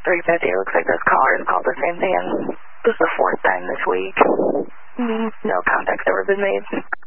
350, it looks like this caller has called the same thing, and this is the 4th time this week. No contact's ever been made.